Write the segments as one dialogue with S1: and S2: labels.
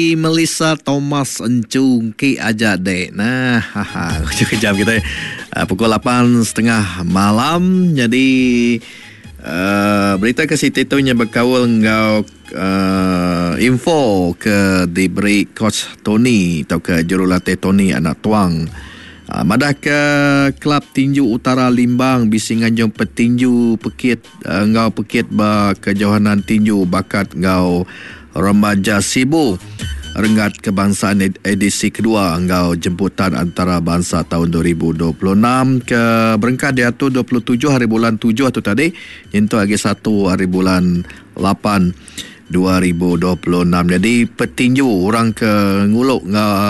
S1: Melissa Thomas Encung Ki aja dek. Nah, kejam kita pukul 8.30 malam. Jadi berita ke situ tu nya berkawal ngau info ke diberi coach Tony atau ke jurulatih Tony anak tuang. Madah ke Kelab Tinju Utara Limbang bisingan jom petinju pekit ngau pekit ba kejohanan tinju bakat ngau remaja Sibu Renggat Kebangsaan edisi kedua ngau jemputan antarabangsa tahun 2026 ke berengkat dia tu 27 hari bulan 7 tu tadi yentu lagi 1 hari bulan 8 2026. Jadi petinju orang ke nguluk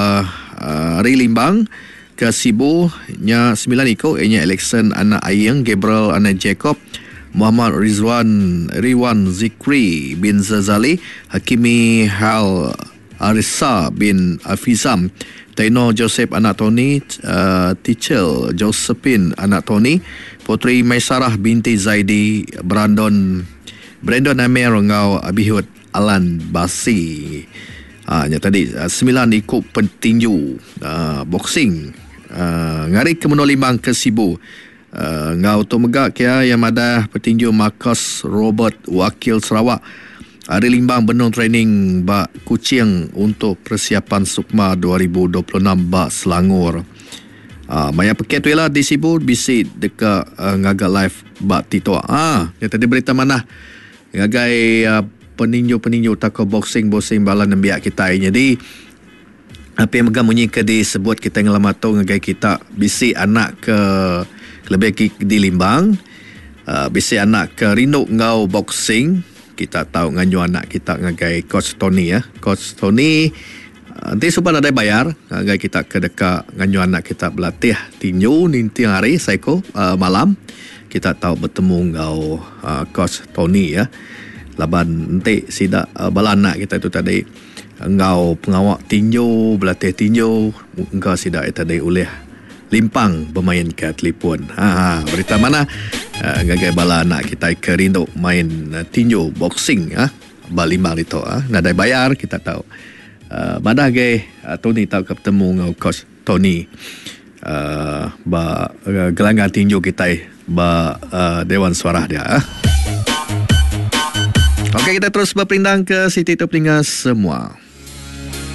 S1: Ri Limbang ke Sibu nya 9 ikut ianya Alexan anak Ayeng, Gabriel anak Jacob, Muhammad Riwan Zikri bin Zazali, Hakimi Hal Arisa bin Afizam, Taino Joseph anak Tony, Tichel Josephine anak Tony, Putri Maisarah binti Zaidi, Brandon Amir ngau Abihud Alan Basi. Nya tadi 9 ikut petinju boxing ngari ke Menua Limbang ke Sibu. Ngau tu megak kia yang ada petinju Marcus Robert wakil Sarawak Ri Limbang benung training bak Kuching untuk persiapan Sukma 2026 bak Selangor. Maya peket tu ialah di Sibu bisi dekat ngagak live bak Tito. Yang tadi berita mana ngagai peninju tako boxing bala nembiak kita. Jadi apa yang megang bunyi ke disebut kita ngelamat tu ngagai kita bisi anak ke lebih di Limbang, bisi anak ke Rinduk ngau boxing. Kita tahu nganyu anak kita ngagai coach Tony ya. Coach Tony nanti supaya ada bayar ngagai kita ke dekat nganyu anak kita berlatih tinju nanti hari saiko malam kita tahu bertemu ngau coach Tony ya. Laban nanti sidak bala anak kita tu tadi engkau pengawak tinju, berlatih tinju, engkau sidak tadi oleh Limpang bermain ke telefon. Berita mana ngagai bala anak kita ke Rinduk main tinju boxing ba Limbang itu nadai bayar kita tahu. Badah ge Tony tahu ketemu ngau coach Tony ba gelanggang tinju kita ba Dewan Suara dia. Okey, kita terus berpindang ke Siti Tepelinga semua.